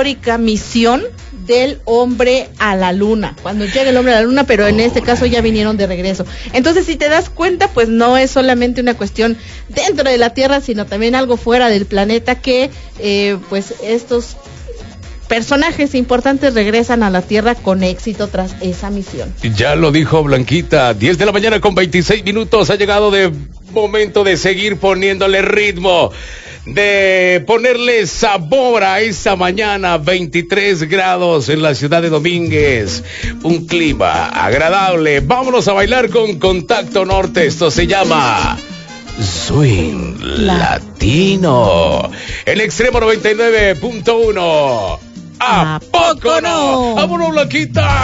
histórica misión del hombre a la luna, cuando llega el hombre a la luna, pero en este caso ya vinieron de regreso. Entonces, si te das cuenta, pues no es solamente una cuestión dentro de la Tierra, sino también algo fuera del planeta que, pues estos personajes importantes regresan a la Tierra con éxito tras esa misión. Ya lo dijo Blanquita, 10 de la mañana con 26 minutos, ha llegado de momento de seguir poniéndole ritmo, de ponerle sabor a esta mañana. 23 grados en la ciudad de Domínguez, un clima agradable. Vámonos a bailar con Contacto Norte. Esto se llama Swing Latino. El Extremo 99.1. ¿A poco no? ¡Vámonos, Blanquita!